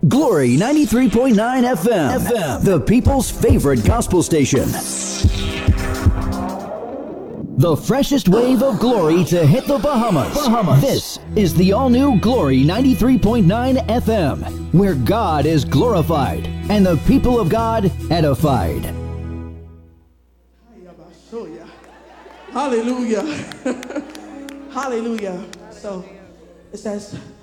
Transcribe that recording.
Glory 93.9 FM, the people's favorite gospel station. The freshest wave of glory to hit the Bahamas. This is the all-new Glory 93.9 FM, where God is glorified and the people of God edified. Hallelujah. Hallelujah. So it says,